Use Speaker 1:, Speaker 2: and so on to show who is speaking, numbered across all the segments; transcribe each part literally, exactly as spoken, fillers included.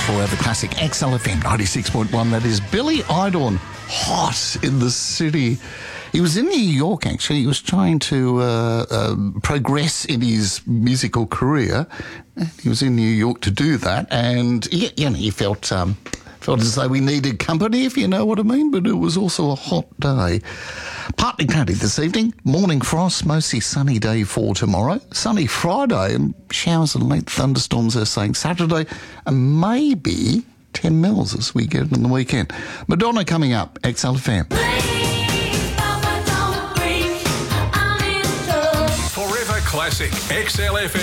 Speaker 1: Forever Classic, X L F M ninety-six point one. That is Billy Idorn, hot in the city. He was in New York, actually. He was trying to uh, uh, progress in his musical career. He was in New York to do that, and he, you know, he felt um, felt as though we needed company, if you know what I mean, but it was also a hot day. Partly cloudy this evening, morning frost, mostly sunny day for tomorrow. Sunny Friday, and showers and late thunderstorms, they're saying Saturday, and maybe ten mils as we get in the weekend. Madonna coming up, X L F M.
Speaker 2: Forever Classic, X L F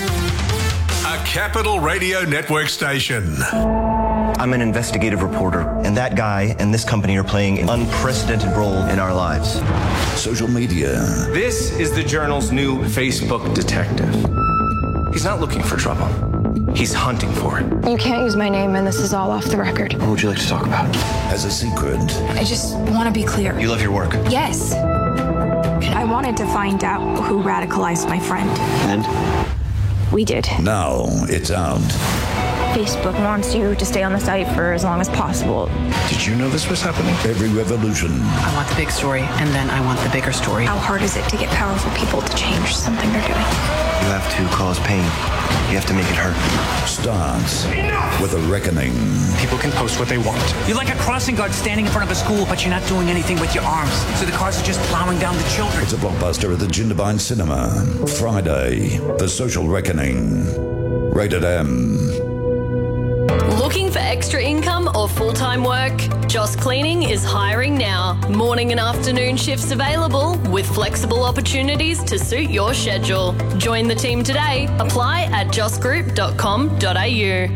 Speaker 2: M. A Capital Radio Network station.
Speaker 3: I'm an investigative reporter, and that guy and this company are playing an unprecedented role in our lives.
Speaker 4: Social media.
Speaker 5: This is the Journal's new Facebook detective. He's not looking for trouble. He's hunting for it.
Speaker 6: You can't use my name, and this is all off the record.
Speaker 5: What would you like to talk about?
Speaker 4: Has a secret.
Speaker 6: I just want to be clear.
Speaker 3: You love your work?
Speaker 6: Yes. I wanted to find out who radicalized my friend.
Speaker 5: And?
Speaker 6: We did.
Speaker 4: Now it's out.
Speaker 6: Facebook wants you to stay on the site for as long as possible.
Speaker 5: Did you know this was happening?
Speaker 4: Every revolution.
Speaker 7: I want the big story, and then I want the bigger story.
Speaker 6: How hard is it to get powerful people to change something they're doing?
Speaker 3: You have to cause pain. You have to make it hurt.
Speaker 4: Starts with a reckoning.
Speaker 5: People can post what they want.
Speaker 7: You're like a crossing guard standing in front of a school, but you're not doing anything with your arms. So the cars are just plowing down the children.
Speaker 4: It's a blockbuster at the Jindabyne Cinema. Friday, The Social Reckoning. Rated M.
Speaker 8: Looking for extra income or full-time work? Joss Cleaning is hiring now. Morning and afternoon shifts available with flexible opportunities to suit your schedule. Join the team today. Apply at joss group dot com dot a u.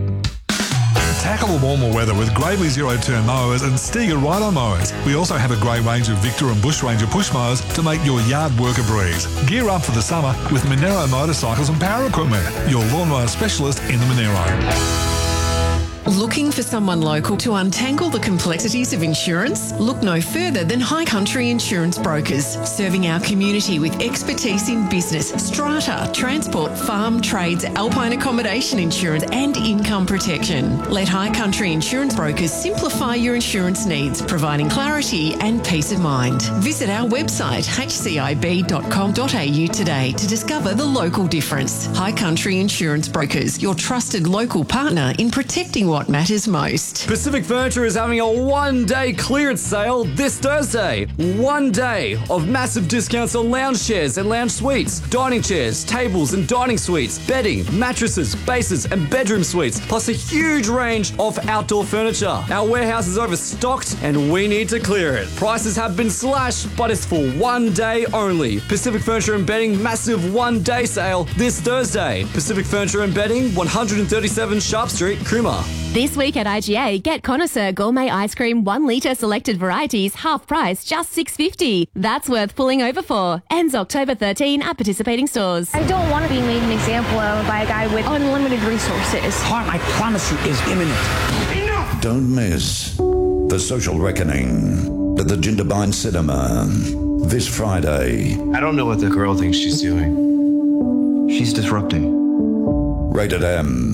Speaker 9: Tackle the warmer weather with Gravely zero-turn mowers and Stiga ride-on mowers. We also have a great range of Victor and Bush Ranger push mowers to make your yard work a breeze. Gear up for the summer with Monero motorcycles and power equipment. Your lawnmower specialist in the Monero.
Speaker 10: Looking for someone local to untangle the complexities of insurance? Look no further than High Country Insurance Brokers, serving our community with expertise in business, strata, transport, farm, trades, alpine accommodation insurance and income protection. Let High Country Insurance Brokers simplify your insurance needs, providing clarity and peace of mind. Visit our website h c i b dot com dot a u today to discover the local difference. High Country Insurance Brokers, your trusted local partner in protecting what matters most.
Speaker 11: Pacific Furniture is having a one-day clearance sale this Thursday. One day of massive discounts on lounge chairs and lounge suites, dining chairs, tables and dining suites, bedding, mattresses, bases and bedroom suites, plus a huge range of outdoor furniture. Our warehouse is overstocked and we need to clear it. Prices have been slashed, but it's for one day only. Pacific Furniture and Bedding massive one-day sale this Thursday. Pacific Furniture and Bedding, one thirty-seven Sharp Street, Cooma.
Speaker 12: This week at I G A, get Connoisseur Gourmet Ice Cream one litre selected varieties, half price, just six dollars fifty. That's worth pulling over for. Ends October thirteenth at participating stores.
Speaker 6: I don't want to be made an example of by a guy with unlimited resources.
Speaker 7: Heart, I promise you, is imminent.
Speaker 4: Don't miss The Social Reckoning at the Jindabyne Cinema this Friday.
Speaker 5: I don't know what the girl thinks she's doing.
Speaker 3: She's disrupting.
Speaker 4: Rated M.